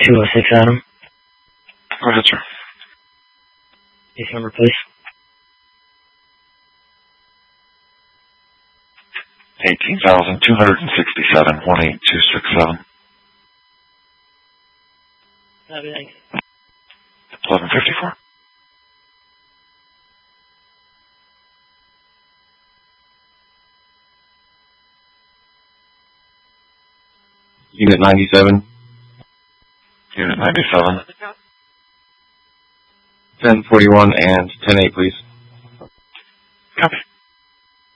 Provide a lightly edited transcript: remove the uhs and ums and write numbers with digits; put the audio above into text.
206 Adam. Go ahead, sir. Case number, please. 18,267, 18267. Thanks. 1154. Unit 97. Unit 97. 1041 and 108, please. Copy.